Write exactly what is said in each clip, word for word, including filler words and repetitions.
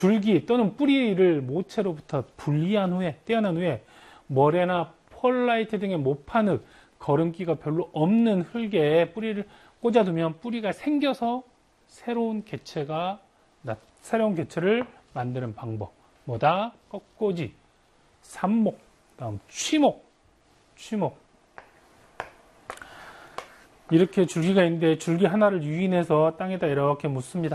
줄기 또는 뿌리를 모체로부터 분리한 후에, 떼어난 후에 모래나 폴라이트 등의 모파흙, 거름기가 별로 없는 흙에 뿌리를 꽂아두면 뿌리가 생겨서 새로운 개체가, 새로운 개체를 만드는 방법. 뭐다? 꺾꽂이, 삽목, 다음 취목, 취목. 이렇게 줄기가 있는데 줄기 하나를 유인해서 땅에다 이렇게 묻습니다.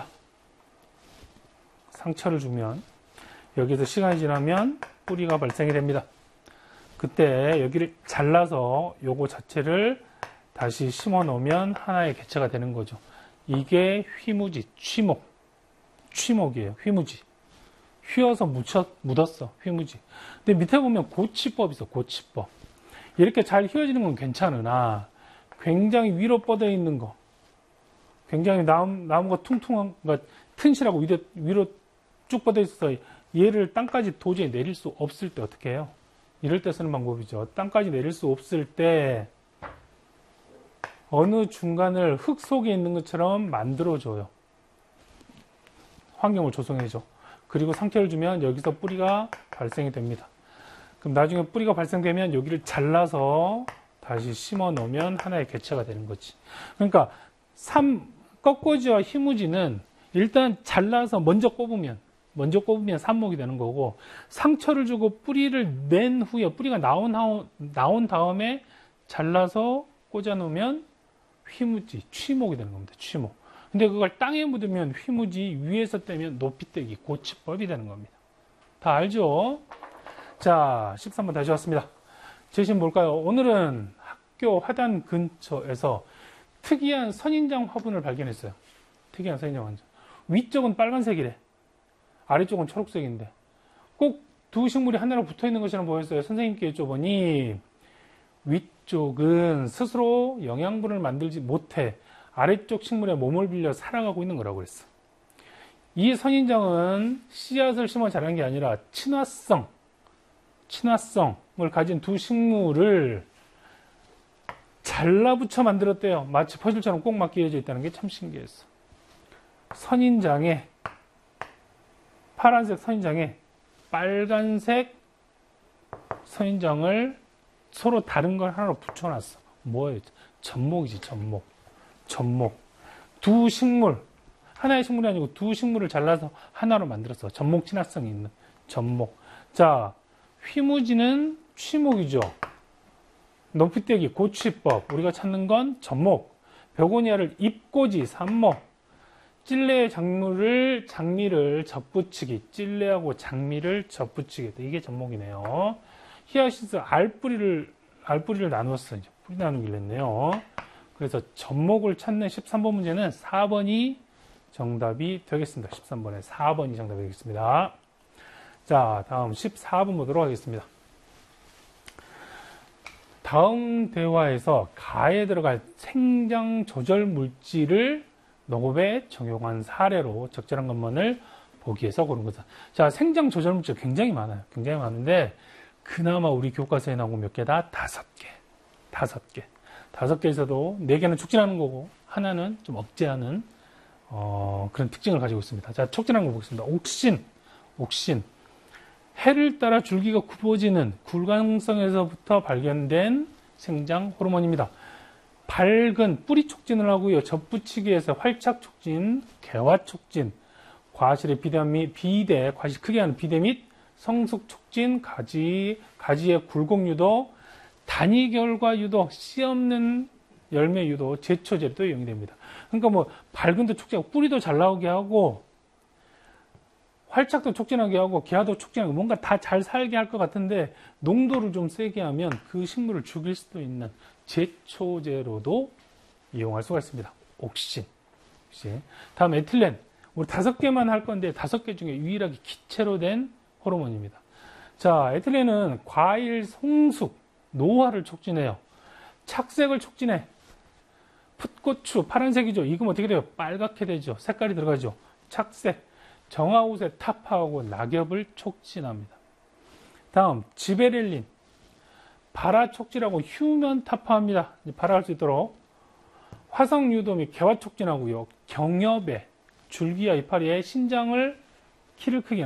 상처를 주면 여기서 시간이 지나면 뿌리가 발생이 됩니다. 그때 여기를 잘라서 요거 자체를 다시 심어 놓으면 하나의 개체가 되는 거죠. 이게 휘무지, 취목, 취목이에요. 휘무지. 휘어서 묻혀, 묻었어. 휘무지. 근데 밑에 보면 고치법 있어. 고치법. 이렇게 잘 휘어지는 건 괜찮으나 굉장히 위로 뻗어 있는 거, 굉장히 나무, 나무가 퉁퉁한, 그러니까 튼실하고 위로, 위로 쭉 뻗어 있어서 얘를 땅까지 도저히 내릴 수 없을 때 어떻게 해요? 이럴 때 쓰는 방법이죠. 땅까지 내릴 수 없을 때 어느 중간을 흙 속에 있는 것처럼 만들어줘요. 환경을 조성해줘. 그리고 상태를 주면 여기서 뿌리가 발생이 됩니다. 그럼 나중에 뿌리가 발생되면 여기를 잘라서 다시 심어 놓으면 하나의 개체가 되는 거지. 그러니까 삼, 꺾꽂이와 휘무지는 일단 잘라서 먼저 꼽으면 먼저 꼽으면 삽목이 되는 거고, 상처를 주고 뿌리를 낸 후에 뿌리가 나온, 나온 다음에 잘라서 꽂아 놓으면 휘무지, 취목이 되는 겁니다. 취목. 근데 그걸 땅에 묻으면 휘무지, 위에서 떼면 높이떼기, 고치법이 되는 겁니다. 다 알죠? 자, 십삼 번 다시 왔습니다. 제시는 뭘까요? 오늘은 학교 화단 근처에서 특이한 선인장 화분을 발견했어요. 특이한 선인장 화분. 위쪽은 빨간색이래. 아래쪽은 초록색인데 꼭 두 식물이 하나로 붙어 있는 것처럼 보였어요. 선생님께 여쭤보니 위쪽은 스스로 영양분을 만들지 못해 아래쪽 식물에 몸을 빌려 살아가고 있는 거라고 그랬어. 이 선인장은 씨앗을 심어 자란 게 아니라 친화성, 친화성을 가진 두 식물을 잘라붙여 만들었대요. 마치 퍼즐처럼 꼭 맞게 이어져 있다는 게 참 신기했어. 선인장에 파란색 선인장에 빨간색 선인장을 서로 다른 걸 하나로 붙여놨어. 뭐예요? 접목이지, 접목. 접목. 두 식물, 하나의 식물이 아니고 두 식물을 잘라서 하나로 만들었어. 접목 친화성이 있는 접목. 자, 휘무지는 취목이죠. 높이떼기, 고치법. 우리가 찾는 건 접목. 베고니아를 잎꽂이, 삽목. 찔레의 장미를, 장미를 접붙이기. 찔레하고 장미를 접붙이기. 이게 접목이네요. 히아신스 알뿌리를, 알뿌리를 나누었어요. 뿌리 나누기를 했네요. 그래서 접목을 찾는 십삼 번 문제는 사 번이 정답이 되겠습니다. 십삼 번에 사 번이 정답이 되겠습니다. 자, 다음 십사 번 보도록 하겠습니다. 다음 대화에서 가에 들어갈 생장 조절 물질을 농업에 적용한 사례로 적절한 것만을 보기 위해서 고른 것이다. 자, 생장 조절 물질 굉장히 많아요. 굉장히 많은데 그나마 우리 교과서에 나오고 몇 개다? 다섯 개. 다섯 개. 다섯 개에서도 네 개는 촉진하는 거고 하나는 좀 억제하는 어, 그런 특징을 가지고 있습니다. 자, 촉진하는 거 보겠습니다. 옥신. 옥신. 해를 따라 줄기가 굽어지는 굴광성에서부터 발견된 생장 호르몬입니다. 밝은 뿌리 촉진을 하고요. 접붙이기에서 활착 촉진, 개화 촉진, 과실의 비대 및 비대, 과실 크게 하는 비대 및 성숙 촉진, 가지, 가지의 굴곡 유도, 단위 결과 유도, 씨 없는 열매 유도, 제초제도 이용이 됩니다. 그러니까 뭐 밝은도 촉진하고 뿌리도 잘 나오게 하고 활착도 촉진하게 하고 개화도 촉진하고 뭔가 다 잘 살게 할 것 같은데 농도를 좀 세게 하면 그 식물을 죽일 수도 있는 제초제로도 이용할 수가 있습니다. 옥신. 옥신. 다음 에틸렌. 우리 다섯 개만 할 건데 다섯 개 중에 유일하게 기체로 된 호르몬입니다. 자, 에틸렌은 과일 성숙, 노화를 촉진해요. 착색을 촉진해. 풋고추 파란색이죠. 익으면 어떻게 돼요? 빨갛게 되죠. 색깔이 들어가죠. 착색. 정화옷의 타파하고 낙엽을 촉진합니다. 다음 지베렐린. 발화 촉진하고 휴면 타파합니다. 발화할 수 있도록. 화성 유도 및 개화 촉진하고요. 경엽에 줄기와 이파리의 신장을 키를 크게